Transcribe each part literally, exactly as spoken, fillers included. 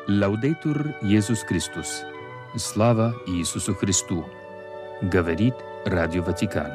Лаудейтур Иисус Христос. Слава Иисусу Христу. Говорит Радио Ватикан.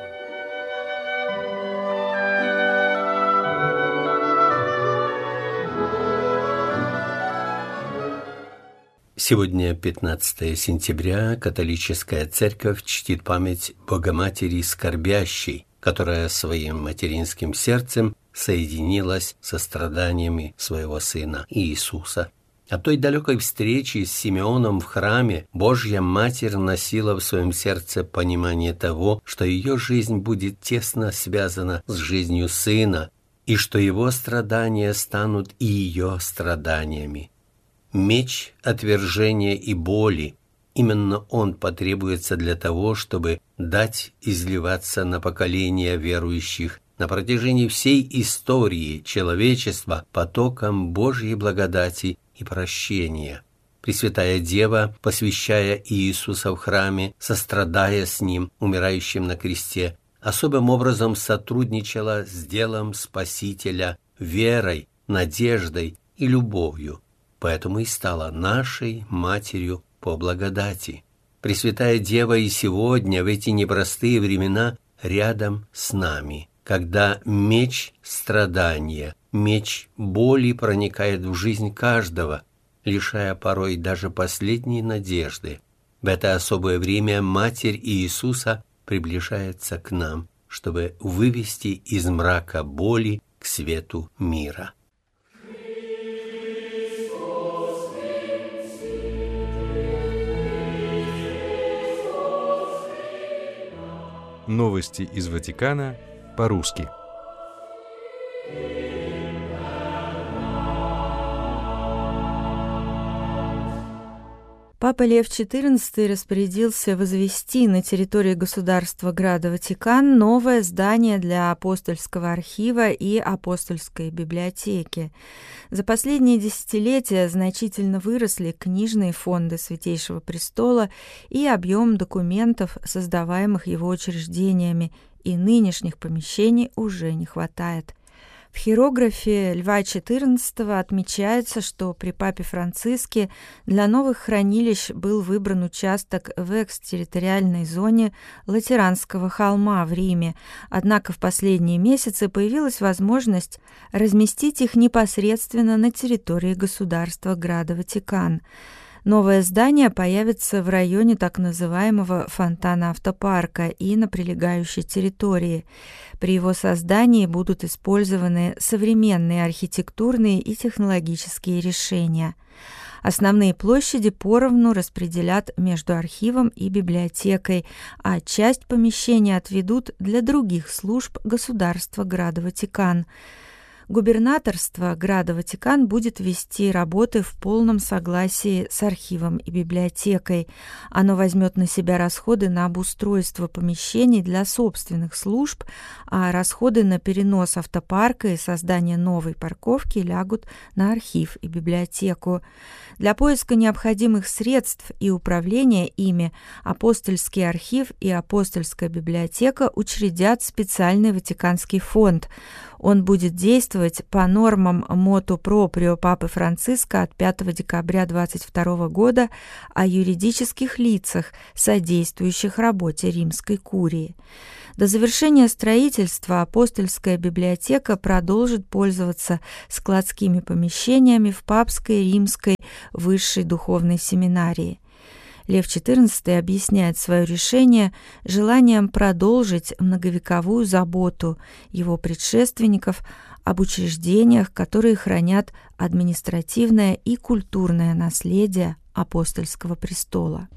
Сегодня, пятнадцатое сентября, католическая церковь чтит память Богоматери Скорбящей, которая своим материнским сердцем соединилась со страданиями своего Сына Иисуса. От той далекой встречи с Симеоном в храме Божья Матерь носила в своем сердце понимание того, что ее жизнь будет тесно связана с жизнью Сына, и что его страдания станут и ее страданиями. Меч отвержения и боли, именно он потребуется для того, чтобы дать изливаться на поколения верующих на протяжении всей истории человечества потоком Божьей благодати и прощения. Пресвятая Дева, посвящая Иисуса в храме, сострадая с Ним, умирающим на кресте, особым образом сотрудничала с делом Спасителя верой, надеждой и любовью, поэтому и стала нашей Матерью по благодати. Пресвятая Дева и сегодня, в эти непростые времена, рядом с нами, когда меч страдания, меч боли проникает в жизнь каждого, лишая порой даже последней надежды. В это особое время Матерь Иисуса приближается к нам, чтобы вывести из мрака боли к свету мира. Новости из Ватикана по-русски. Папа Лев четырнадцатый распорядился возвести на территории государства Града Ватикан новое здание для апостольского архива и апостольской библиотеки. За последние десятилетия значительно выросли книжные фонды Святейшего Престола и объем документов, создаваемых его учреждениями, и нынешних помещений уже не хватает. В хирографе Льва четырнадцатого отмечается, что при папе Франциске для новых хранилищ был выбран участок в экстерриториальной зоне Латеранского холма в Риме, однако в последние месяцы появилась возможность разместить их непосредственно на территории государства Града Ватикан. Новое здание появится в районе так называемого фонтана автопарка и на прилегающей территории. При его создании будут использованы современные архитектурные и технологические решения. Основные площади поровну распределят между архивом и библиотекой, а часть помещений отведут для других служб государства Града Ватикан. Губернаторство Града Ватикан будет вести работы в полном согласии с архивом и библиотекой. Оно возьмет на себя расходы на обустройство помещений для собственных служб, а расходы на перенос автопарка и создание новой парковки лягут на архив и библиотеку. Для поиска необходимых средств и управления ими апостольский архив и апостольская библиотека учредят специальный Ватиканский фонд. Он будет действовать по нормам моту проприо Папы Франциска от пятого декабря двадцать второго года о юридических лицах, содействующих работе Римской курии. До завершения строительства апостольская библиотека продолжит пользоваться складскими помещениями в Папской Римской высшей духовной семинарии. Лев четырнадцатый объясняет свое решение желанием продолжить многовековую заботу его предшественников об учреждениях, которые хранят административное и культурное наследие апостольского престола.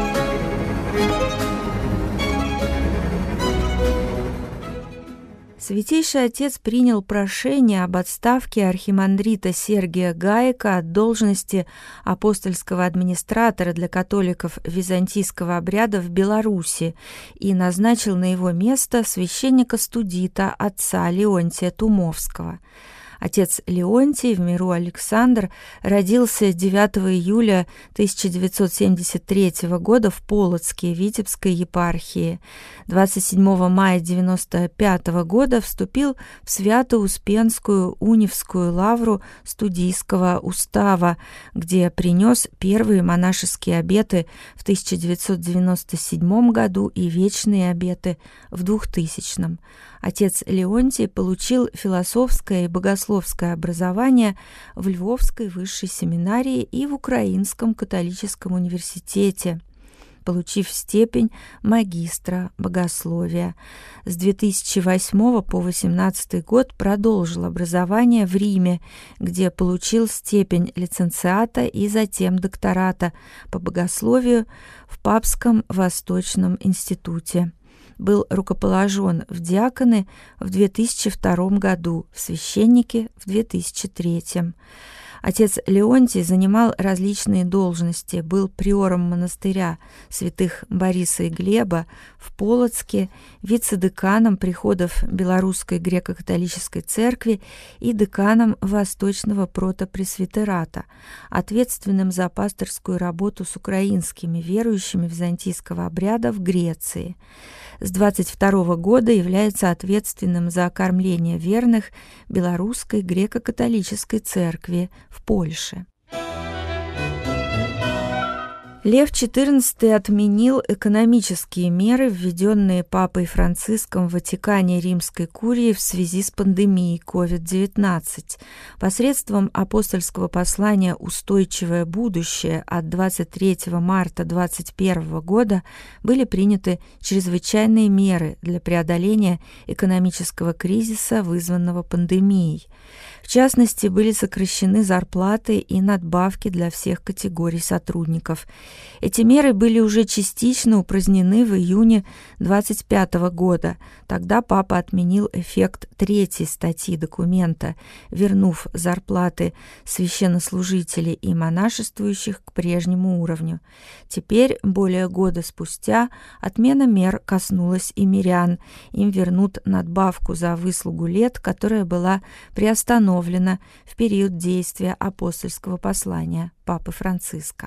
Святейший Отец принял прошение об отставке архимандрита Сергия Гаика от должности апостольского администратора для католиков византийского обряда в Беларуси и назначил на его место священника-студита отца Леонтия Тумовского. Отец Леонтий, в миру Александр, родился девятого июля тысяча девятьсот семьдесят третьего года в Полоцке Витебской епархии. двадцать седьмого мая девяносто пятого года вступил в Свято-Успенскую Унивскую лавру студийского устава, где принес первые монашеские обеты в тысяча девятьсот девяносто седьмом году и вечные обеты в двухтысячном. Отец Леонтий получил философское и богословское образование в Львовской высшей семинарии и в Украинском католическом университете, получив степень магистра богословия. С две тысячи восьмого по две тысячи восемнадцатый год продолжил образование в Риме, где получил степень лиценциата и затем доктората по богословию в Папском Восточном институте. Был рукоположен в диаконы в две тысячи втором году, в священники в две тысячи третьем. Отец Леонтий занимал различные должности, был приором монастыря святых Бориса и Глеба в Полоцке, вице-деканом приходов Белорусской греко-католической церкви и деканом Восточного протопресвитерата, ответственным за пасторскую работу с украинскими верующими византийского обряда в Греции. С двадцать второго года является ответственным за окормление верных Белорусской греко-католической церкви в Польше. Лев четырнадцатый отменил экономические меры, введенные Папой Франциском в Ватикане Римской курии в связи с пандемией ковид девятнадцать. Посредством апостольского послания «Устойчивое будущее» от двадцать третьего марта двадцать первого года были приняты чрезвычайные меры для преодоления экономического кризиса, вызванного пандемией. В частности, были сокращены зарплаты и надбавки для всех категорий сотрудников. Эти меры были уже частично упразднены в июне двадцать пятого года. Тогда папа отменил эффект третьей статьи документа, вернув зарплаты священнослужителей и монашествующих к прежнему уровню. Теперь, более года спустя, отмена мер коснулась и мирян. Им вернут надбавку за выслугу лет, которая была приостановлена в период действия апостольского послания Папы Франциска.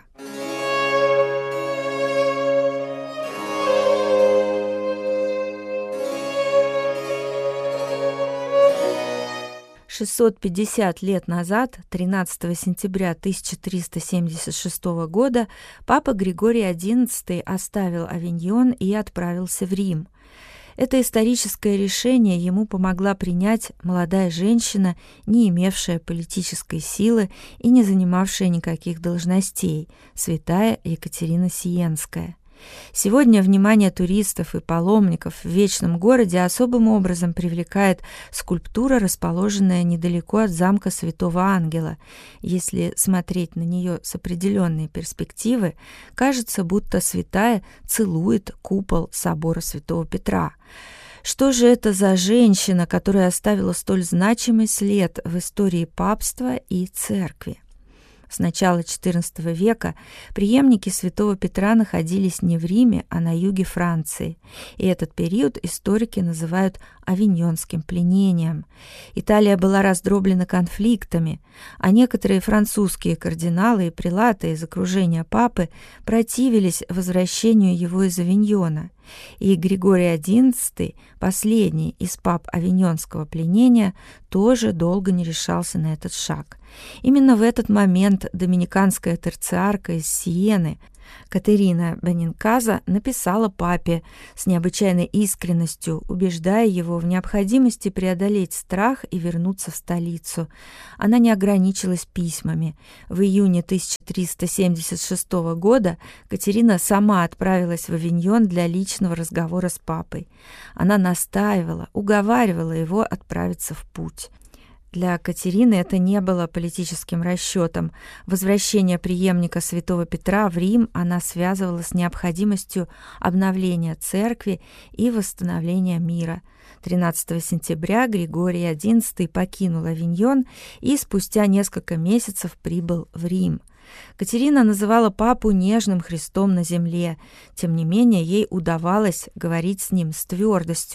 шестьсот пятьдесят лет назад, тринадцатого сентября тысяча триста семьдесят шестого года, папа Григорий одиннадцатый оставил Авиньон и отправился в Рим. Это историческое решение ему помогла принять молодая женщина, не имевшая политической силы и не занимавшая никаких должностей, святая Екатерина Сиенская. Сегодня внимание туристов и паломников в Вечном городе особым образом привлекает скульптура, расположенная недалеко от замка Святого Ангела. Если смотреть на нее с определенной перспективы, кажется, будто святая целует купол собора Святого Петра. Что же это за женщина, которая оставила столь значимый след в истории папства и церкви? С начала четырнадцатого века преемники святого Петра находились не в Риме, а на юге Франции, и этот период историки называют авиньонским пленением. Италия была раздроблена конфликтами, а некоторые французские кардиналы и прелаты из окружения папы противились возвращению его из Авиньона. И Григорий одиннадцатый, последний из пап авиньонского пленения, тоже долго не решался на этот шаг. Именно в этот момент доминиканская терциарка из Сиены Катерина Бенинказа написала папе с необычайной искренностью, убеждая его в необходимости преодолеть страх и вернуться в столицу. Она не ограничилась письмами. В июне тысяча триста семьдесят шестого года Катерина сама отправилась в Авиньон для личного разговора с папой. Она настаивала, уговаривала его отправиться в путь. Для Катерины это не было политическим расчетом. Возвращение преемника святого Петра в Рим она связывала с необходимостью обновления церкви и восстановления мира. тринадцатого сентября Григорий одиннадцатый покинул Авиньон и спустя несколько месяцев прибыл в Рим. Катерина называла папу нежным Христом на земле. Тем не менее, ей удавалось говорить с ним с твердостью,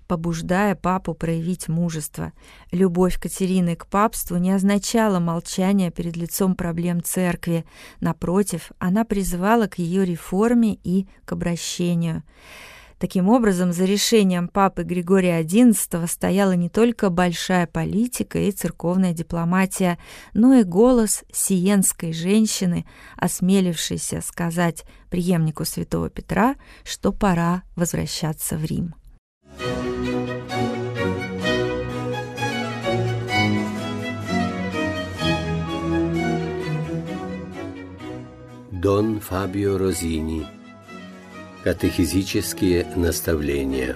побуждая папу проявить мужество. Любовь Катерины к папству не означала молчание перед лицом проблем церкви. Напротив, она призывала к ее реформе и к обращению. Таким образом, за решением папы Григория одиннадцатого стояла не только большая политика и церковная дипломатия, но и голос сиенской женщины, осмелившейся сказать преемнику святого Петра, что пора возвращаться в Рим. Дон Фабио Розини. Катехизические наставления.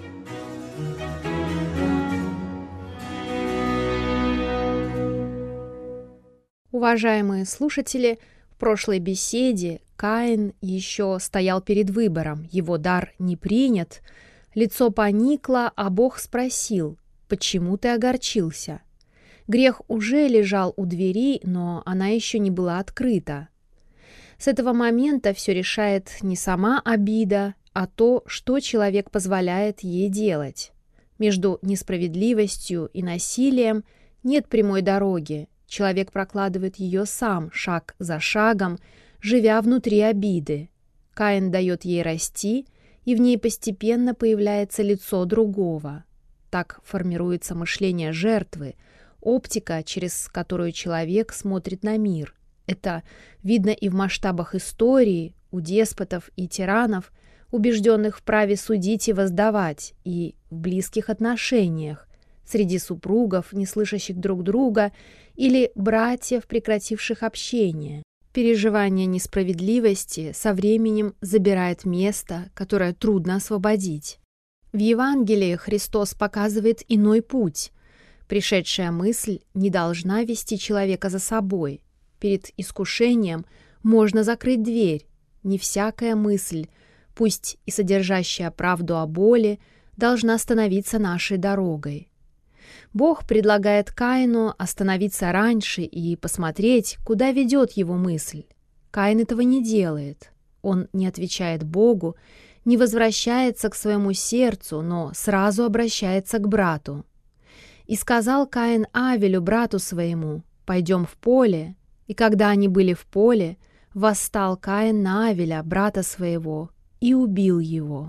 Уважаемые слушатели, в прошлой беседе Каин еще стоял перед выбором. Его дар не принят, лицо поникло, а Бог спросил: «Почему ты огорчился?» Грех уже лежал у двери, но она еще не была открыта. С этого момента все решает не сама обида, а то, что человек позволяет ей делать. Между несправедливостью и насилием нет прямой дороги. Человек прокладывает ее сам, шаг за шагом, живя внутри обиды. Каин дает ей расти, и в ней постепенно появляется лицо другого. Так формируется мышление жертвы, оптика, через которую человек смотрит на мир. Это видно и в масштабах истории, у деспотов и тиранов, убежденных в праве судить и воздавать, и в близких отношениях, среди супругов, не слышащих друг друга, или братьев, прекративших общение. Переживание несправедливости со временем забирает место, которое трудно освободить. В Евангелии Христос показывает иной путь. Пришедшая мысль не должна вести человека за собой. Перед искушением можно закрыть дверь. Не всякая мысль, пусть и содержащая правду о боли, должна становиться нашей дорогой. Бог предлагает Каину остановиться раньше и посмотреть, куда ведет его мысль. Каин этого не делает. Он не отвечает Богу, не возвращается к своему сердцу, но сразу обращается к брату. «И сказал Каин Авелю, брату своему: пойдем в поле. И когда они были в поле, восстал Каин на Авеля, брата своего, и убил его».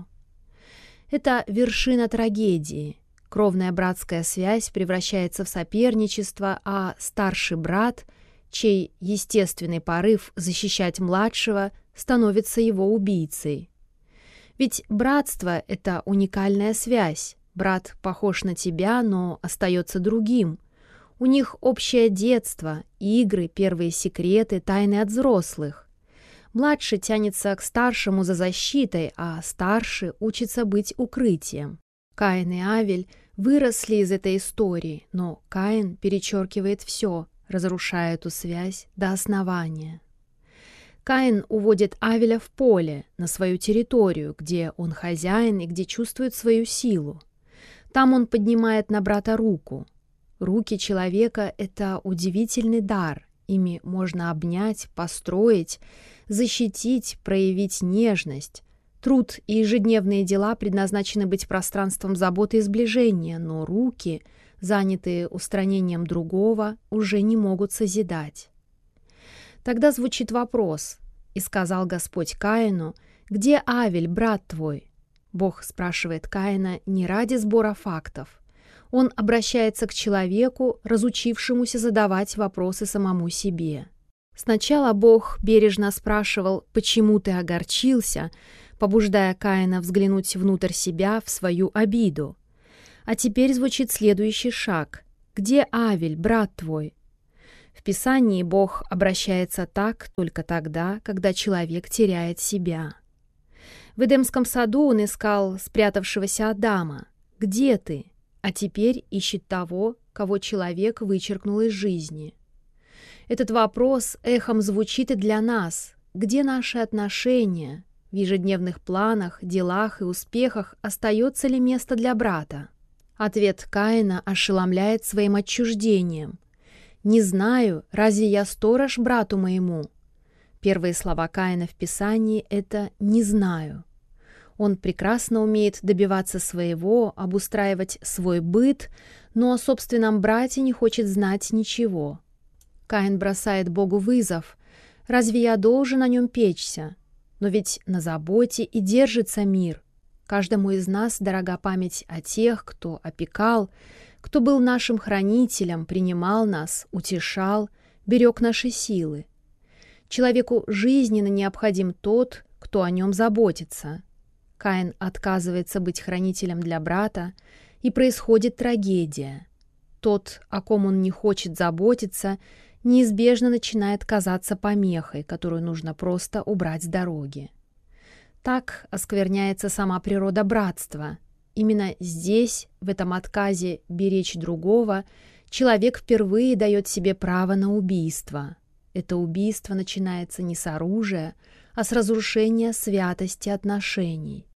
Это вершина трагедии. Кровная братская связь превращается в соперничество, а старший брат, чей естественный порыв защищать младшего, становится его убийцей. Ведь братство — это уникальная связь. Брат похож на тебя, но остается другим. У них общее детство, игры, первые секреты, тайны от взрослых. Младший тянется к старшему за защитой, а старший учится быть укрытием. Каин и Авель выросли из этой истории, но Каин перечеркивает все, разрушая эту связь до основания. Каин уводит Авеля в поле, на свою территорию, где он хозяин и где чувствует свою силу. Там он поднимает на брата руку. Руки человека — это удивительный дар. Ими можно обнять, построить, защитить, проявить нежность. Труд и ежедневные дела предназначены быть пространством заботы и сближения, но руки, занятые устранением другого, уже не могут созидать. Тогда звучит вопрос: «И сказал Господь Каину: где Авель, брат твой?» Бог спрашивает Каина не ради сбора фактов. Он обращается к человеку, разучившемуся задавать вопросы самому себе. Сначала Бог бережно спрашивал: «Почему ты огорчился?», побуждая Каина взглянуть внутрь себя, в свою обиду. А теперь звучит следующий шаг: «Где Авель, брат твой?» В Писании Бог обращается так только тогда, когда человек теряет себя. В Эдемском саду он искал спрятавшегося Адама. «Где ты?» А теперь ищет того, кого человек вычеркнул из жизни. Этот вопрос эхом звучит и для нас. Где наши отношения? В ежедневных планах, делах и успехах остается ли место для брата? Ответ Каина ошеломляет своим отчуждением. «Не знаю, разве я сторож брату моему?» Первые слова Каина в Писании — это «не знаю». Он прекрасно умеет добиваться своего, обустраивать свой быт, но о собственном брате не хочет знать ничего. Каин бросает Богу вызов. «Разве я должен о нем печься? Но ведь на заботе и держится мир. Каждому из нас дорога память о тех, кто опекал, кто был нашим хранителем, принимал нас, утешал, берег наши силы. Человеку жизненно необходим тот, кто о нем заботится». Каин отказывается быть хранителем для брата, и происходит трагедия. Тот, о ком он не хочет заботиться, неизбежно начинает казаться помехой, которую нужно просто убрать с дороги. Так оскверняется сама природа братства. Именно здесь, в этом отказе беречь другого, человек впервые дает себе право на убийство. Это убийство начинается не с оружия, а с разрушения святости отношений.